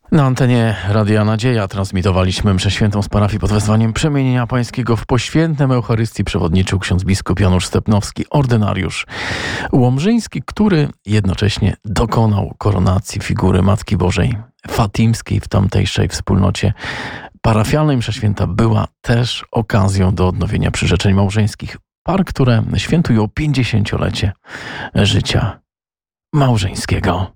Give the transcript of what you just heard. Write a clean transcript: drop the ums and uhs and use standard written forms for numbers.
Na antenie Radia Nadzieja transmitowaliśmy mszę świętą z parafii pod wezwaniem Przemienienia Pańskiego. W poświętnym Eucharystii przewodniczył ksiądz biskup Janusz Stepnowski, ordynariusz łomżyński, który jednocześnie dokonał koronacji figury Matki Bożej Fatimskiej w tamtejszej wspólnocie parafialnej. Msza święta była też okazją do odnowienia przyrzeczeń małżeńskich par, które świętują 50-lecie życia małżeńskiego.